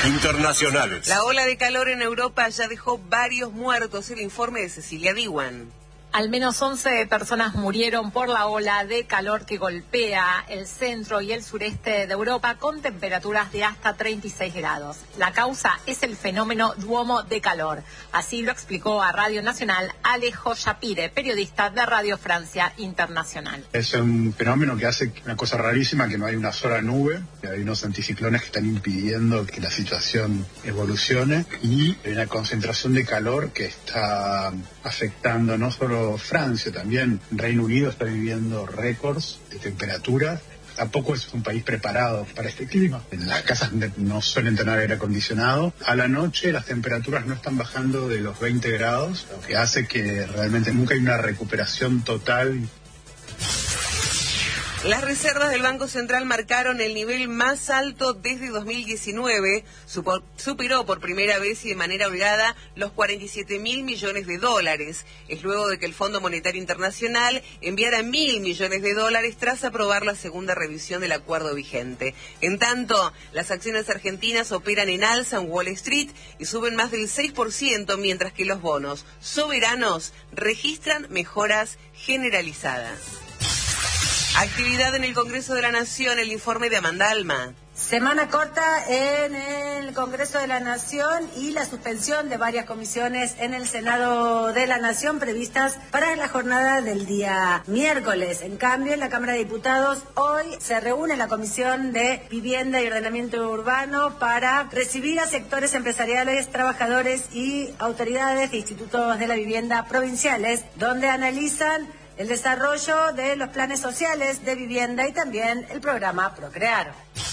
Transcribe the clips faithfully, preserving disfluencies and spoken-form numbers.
Internacionales. La ola de calor en Europa ya dejó varios muertos. El informe de Cecilia Diwan. Al menos once personas murieron por la ola de calor que golpea el centro y el sureste de Europa con temperaturas de hasta treinta y seis grados. La causa es el fenómeno Duomo de calor. Así lo explicó a Radio Nacional Alejo Shapire, periodista de Radio Francia Internacional. Es un fenómeno que hace una cosa rarísima, que no hay una sola nube, que hay unos anticiclones que están impidiendo que la situación evolucione y hay una concentración de calor que está afectando no solo Francia, también Reino Unido está viviendo récords de temperatura. Tampoco es un país preparado para este clima. Las casas no suelen tener aire acondicionado. A la noche las temperaturas no están bajando de los veinte grados, lo que hace que realmente nunca hay una recuperación total. Las reservas del Banco Central marcaron el nivel más alto desde dos mil diecinueve, Supo, superó por primera vez y de manera holgada los cuarenta y siete mil millones de dólares. Es luego de que el Fondo Monetario Internacional enviara mil millones de dólares tras aprobar la segunda revisión del acuerdo vigente. En tanto, las acciones argentinas operan en alza en Wall Street y suben más del seis por ciento, mientras que los bonos soberanos registran mejoras generalizadas. Actividad en el Congreso de la Nación, el informe de Amanda Alma. Semana corta en el Congreso de la Nación y la suspensión de varias comisiones en el Senado de la Nación previstas para la jornada del día miércoles. En cambio, en la Cámara de Diputados hoy se reúne la Comisión de Vivienda y Ordenamiento Urbano para recibir a sectores empresariales, trabajadores y autoridades de institutos de la vivienda provinciales, donde analizan el desarrollo de los planes sociales de vivienda y también el programa Procrear.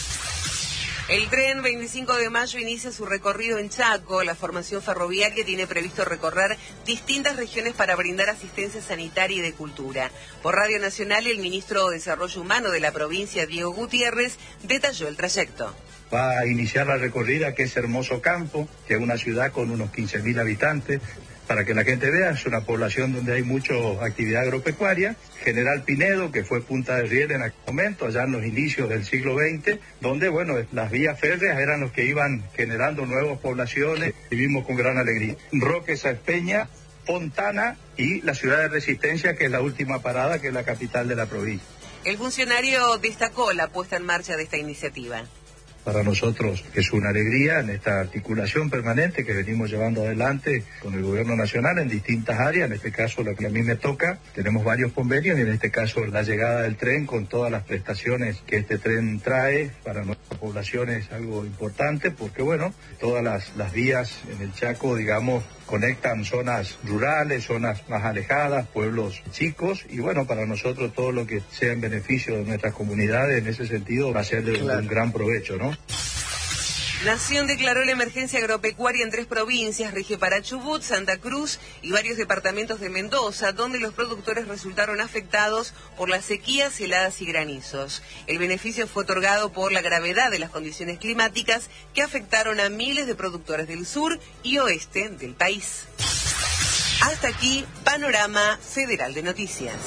El tren veinticinco de mayo inicia su recorrido en Chaco. La formación ferroviaria tiene previsto recorrer distintas regiones para brindar asistencia sanitaria y de cultura. Por Radio Nacional, el ministro de Desarrollo Humano de la provincia, Diego Gutiérrez, detalló el trayecto. Va a iniciar la recorrida, que es Hermoso Campo, que es una ciudad con unos quince mil habitantes. Para que la gente vea, es una población donde hay mucha actividad agropecuaria. General Pinedo, que fue punta de riel en aquel momento, allá en los inicios del siglo veinte, donde, bueno, las vías férreas eran los que iban generando nuevas poblaciones. Vivimos con gran alegría. Roque Sáenz Peña, Fontana y la ciudad de Resistencia, que es la última parada, que es la capital de la provincia. El funcionario destacó la puesta en marcha de esta iniciativa. Para nosotros es una alegría en esta articulación permanente que venimos llevando adelante con el gobierno nacional en distintas áreas, en este caso la que a mí me toca. Tenemos varios convenios y en este caso la llegada del tren con todas las prestaciones que este tren trae para nuestra población es algo importante porque, bueno, todas las, las vías en el Chaco, digamos, conectan zonas rurales, zonas más alejadas, pueblos chicos y, bueno, para nosotros todo lo que sea en beneficio de nuestras comunidades en ese sentido va a ser de claro. un gran provecho, ¿no? Nación declaró la emergencia agropecuaria en tres provincias, rige para Chubut, Santa Cruz y varios departamentos de Mendoza, donde los productores resultaron afectados por las sequías, heladas y granizos. El beneficio fue otorgado por la gravedad de las condiciones climáticas que afectaron a miles de productores del sur y oeste del país. Hasta aquí, Panorama Federal de Noticias.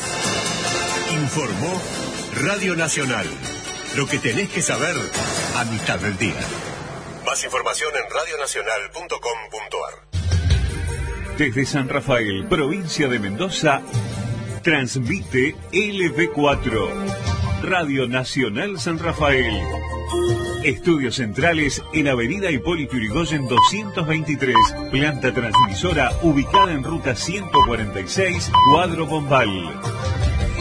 Informó Radio Nacional. Lo que tenés que saber a mitad del día. Más información en radio nacional punto com punto ar. Desde San Rafael, provincia de Mendoza, transmite L B cuatro, Radio Nacional San Rafael. Estudios centrales en Avenida Hipólito Yrigoyen doscientos veintitrés, planta transmisora ubicada en ruta ciento cuarenta y seis, Cuadro Bombal.